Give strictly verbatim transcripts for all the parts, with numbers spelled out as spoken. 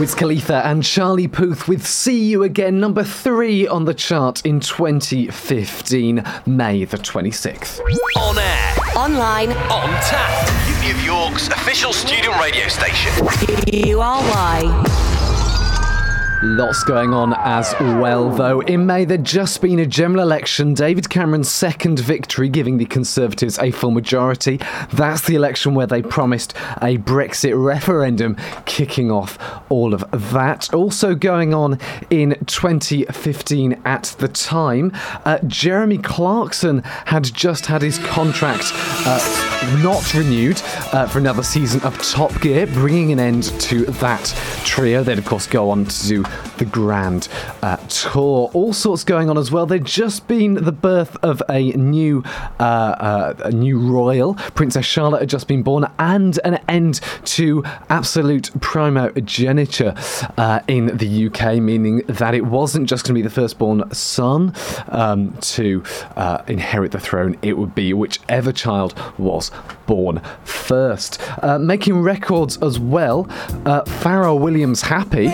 Wiz Khalifa and Charlie Puth with See You Again, number three on the chart in twenty fifteen, May the twenty-sixth. On air, online, on tap. New York's official student radio station. U R Y. Lots going on as well, though. In May, there'd just been a general election. David Cameron's second victory, giving the Conservatives a full majority. That's the election where they promised a Brexit referendum, kicking off all of that. Also going on in twenty fifteen at the time, uh, Jeremy Clarkson had just had his contract uh, not renewed uh, for another season of Top Gear, bringing an end to that trio. They'd, of course, go on to do the Grand uh, Tour. All sorts going on as well. There'd just been the birth of a new uh, uh, a new royal. Princess Charlotte had just been born, and an end to absolute primogeniture uh, in the U K, meaning that it wasn't just going to be the firstborn son um, to uh, inherit the throne. It would be whichever child was born first. Uh, making records as well, uh, Pharrell Williams Happy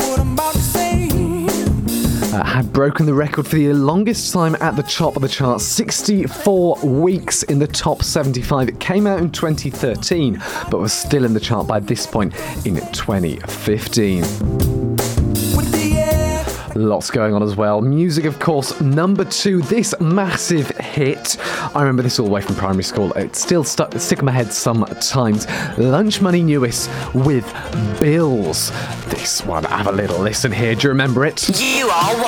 Uh, had broken the record for the longest time at the top of the chart, sixty-four weeks in the top seventy-five. It came out in twenty thirteen, but was still in the chart by this point in twenty fifteen. Lots going on as well. Music, of course, number two, this massive hit. I remember this all the way from primary school. It's still stuck, stick in my head sometimes. Lunch Money Newis with Bills. This one, have a little listen here. Do you remember it? U R Y.